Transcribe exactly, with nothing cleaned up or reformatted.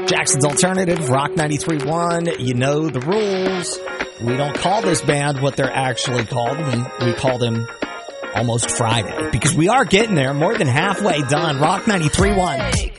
Jackson's Alternative, Rock ninety-three point one. You know the rules. We don't call this band what they're actually called. We, we call them Almost Friday because we are getting there, more than halfway done. Rock ninety-three point one.